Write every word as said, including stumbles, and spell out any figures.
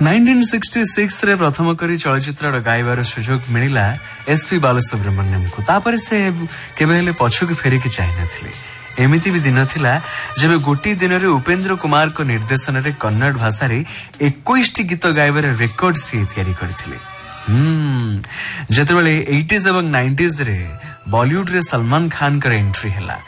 उन्नीस सौ छियासठ रे प्रथम करी चलचित्र गाइबार सुजोग मिला एसपी बालसुब्रमण्यम को तापर से केबे हेले पछक फेरिकी चाहि नथिले। एमिति भी दिन थिला जबे गोटी दिन रे उपेंद्र कुमार को निर्देशन रे कन्नड़ भाषा रे इक्कीस टी गीत गाइबार रेकॉर्ड से तैयारी करथिले। हम्म जेतेबेले अस्सी एवं नब्बे रे बॉलीवुड रे सलमान खान कर एंट्री हला